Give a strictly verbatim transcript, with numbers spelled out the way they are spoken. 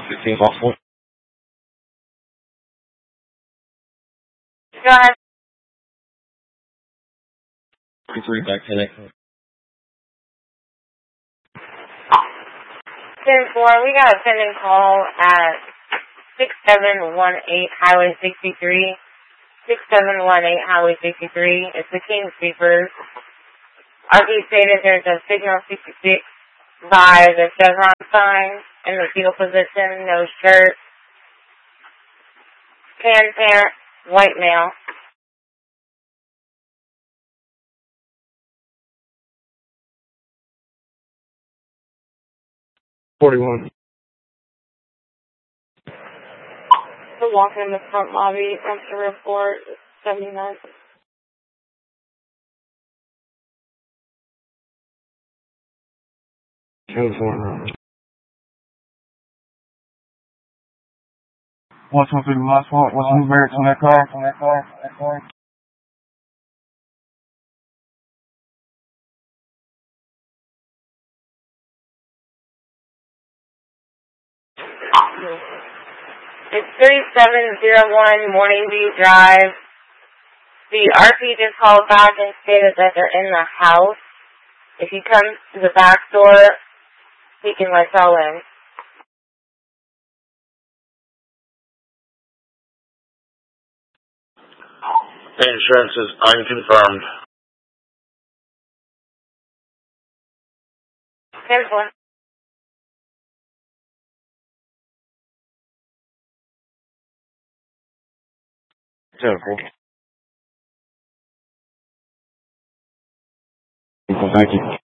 fifteen possible. Go ahead. three back ten X. ten four, we got a pending call at six seven one eight Highway sixty-three. six seven one eight Highway sixty-three. It's the King Sweepers. R P stated there's a signal sixty-six by the Chevron sign in the fetal position, no shirt, tan parent, white male. forty-one. The walk in the front lobby, dumpster report, seventy-nine. ten four. What's one through the last one? What's the barracks on that car? On that car? On that car? It's thirty-seven oh one Morning View Drive. The R P just called back and stated that they're in the house. If he comes to the back door, he can let y'all in. Insurance is unconfirmed. ten four. ten four. Thank you.